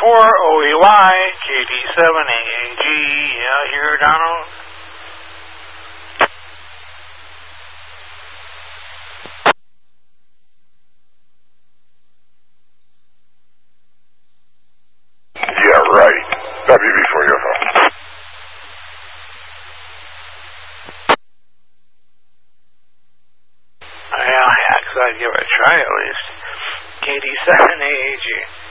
OEY, KD7AAG, yeah, here, Donald. Yeah, right. WB4 UFO. Yeah, I'd give it a try at least. KD7AAG.